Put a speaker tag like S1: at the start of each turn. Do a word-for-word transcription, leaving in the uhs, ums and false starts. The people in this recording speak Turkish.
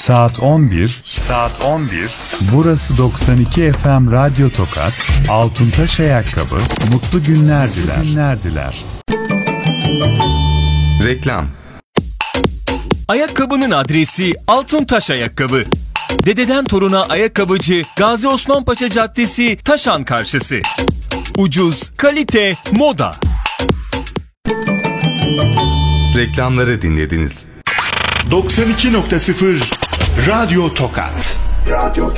S1: Saat on bir. Saat on bir. Burası doksan iki F M Radyo Tokat. Altuntaş Ayakkabı. Mutlu günler diler. Günler diler.
S2: Reklam.
S3: Ayakkabının adresi Altuntaş Ayakkabı. Dededen toruna ayakkabıcı Gazi Osman Paşa Caddesi, Taşan karşısı. Ucuz, kalite, moda.
S2: Reklamları dinlediniz.
S4: doksan iki nokta sıfır Radyo Tokat. Radyo Tokat.